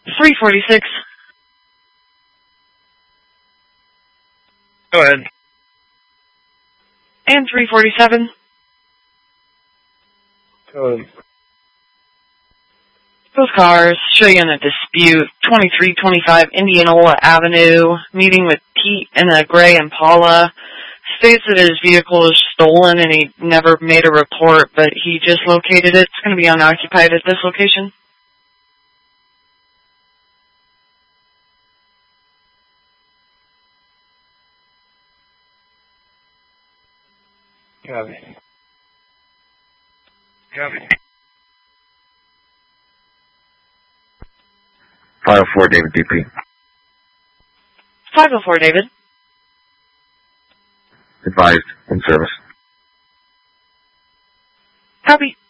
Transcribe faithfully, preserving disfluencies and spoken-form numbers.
three forty-six. Go ahead. And three forty-seven. Go ahead. Both cars show you in a dispute. twenty-three twenty-five Indianola Avenue. Meeting with Pete in a gray Impala. States that his vehicle is stolen and he never made a report, but he just located it. It's going to be unoccupied at this location. Copy. Copy. five oh four, David D P. five oh four, David. Advised, in service. Copy.